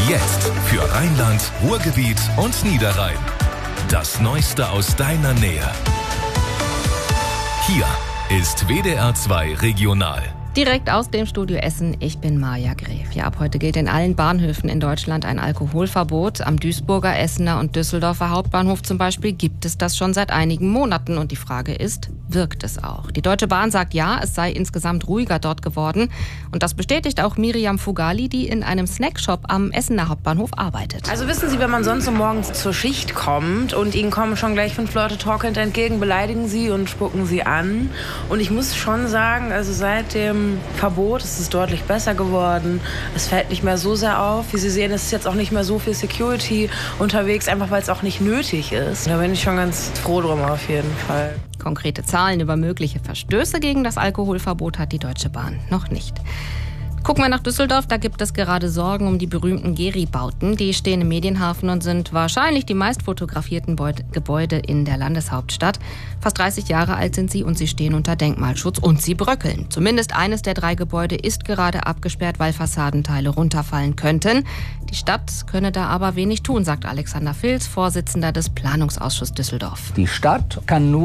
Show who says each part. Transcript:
Speaker 1: Jetzt für Rheinland, Ruhrgebiet und Niederrhein. Das Neueste aus deiner Nähe. Hier ist WDR 2 Regional.
Speaker 2: Direkt aus dem Studio Essen, ich bin Maja Gräf. Ja, ab heute gilt in allen Bahnhöfen in Deutschland ein Alkoholverbot. Am Duisburger, Essener und Düsseldorfer Hauptbahnhof zum Beispiel gibt es das schon seit einigen Monaten. Und die Frage ist, wirkt es auch? Die Deutsche Bahn sagt ja, es sei insgesamt ruhiger dort geworden. Und das bestätigt auch Miriam Fugali, die in einem Snackshop am Essener Hauptbahnhof arbeitet.
Speaker 3: Also wissen Sie, wenn man sonst morgens zur Schicht kommt und Ihnen kommen schon gleich 5 Leute torkelnd entgegen, beleidigen Sie und spucken Sie an. Und ich muss schon sagen, also seit dem Verbot ist es deutlich besser geworden. Es fällt nicht mehr so sehr auf. Wie Sie sehen, ist jetzt auch nicht mehr so viel Security unterwegs, einfach weil es auch nicht nötig ist. Da bin ich schon ganz froh drum auf jeden Fall.
Speaker 2: Konkrete Zahlen über mögliche Verstöße gegen das Alkoholverbot hat die Deutsche Bahn noch nicht. Gucken wir nach Düsseldorf, da gibt es gerade Sorgen um die berühmten Geri-Bauten. Die stehen im Medienhafen und sind wahrscheinlich die meist fotografierten Gebäude in der Landeshauptstadt. Fast 30 Jahre alt sind sie und sie stehen unter Denkmalschutz und sie bröckeln. Zumindest eines der 3 Gebäude ist gerade abgesperrt, weil Fassadenteile runterfallen könnten. Die Stadt könne da aber wenig tun, sagt Alexander Filz, Vorsitzender des Planungsausschusses Düsseldorf.
Speaker 4: Die Stadt kann nur